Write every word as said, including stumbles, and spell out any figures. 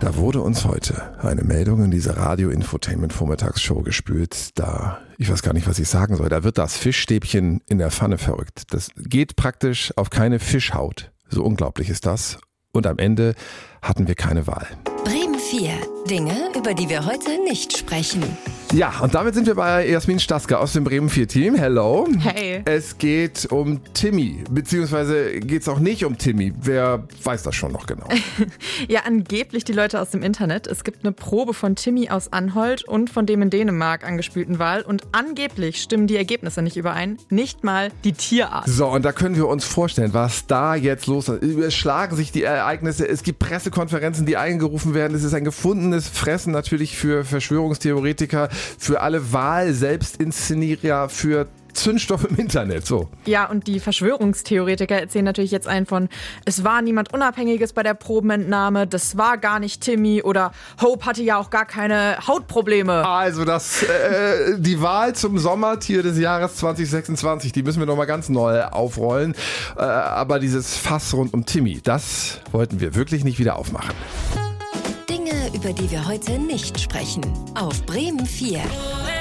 Da wurde uns heute eine Meldung in diese Radio-Infotainment-Vormittagsshow gespült. Da, ich weiß gar nicht, was ich sagen soll, da wird das Fischstäbchen in der Pfanne verrückt. Das geht praktisch auf keine Fischhaut. So unglaublich ist das. Und am Ende hatten wir keine Wahl. Bremen vier. Dinge, über die wir heute nicht sprechen. Ja, und damit sind wir bei Jasmin Staska aus dem Bremen vier Team. Hello. Hey. Es geht um Timmy, beziehungsweise geht es auch nicht um Timmy. Wer weiß das schon noch genau? Ja, angeblich die Leute aus dem Internet. Es gibt eine Probe von Timmy aus Anholt und von dem in Dänemark angespülten Wal. Und angeblich stimmen die Ergebnisse nicht überein. Nicht mal die Tierart. So, und da können wir uns vorstellen, was da jetzt los ist. Es schlagen sich die Ereignisse. Es gibt Pressekonferenzen, die eingerufen werden. Es ist ein gefundenes Fressen natürlich für Verschwörungstheoretiker, für alle Wahl-Selbstinszenierer, für Zündstoff im Internet, so. Ja, und die Verschwörungstheoretiker erzählen natürlich jetzt einen von, es war niemand Unabhängiges bei der Probenentnahme, das war gar nicht Timmy oder Hope hatte ja auch gar keine Hautprobleme. Also das, äh, die Wahl zum Sommertier des Jahres zwanzig sechsundzwanzig, die müssen wir nochmal ganz neu aufrollen. Äh, aber dieses Fass rund um Timmy, das wollten wir wirklich nicht wieder aufmachen. Dinge, über die wir heute nicht sprechen. Auf Bremen vier.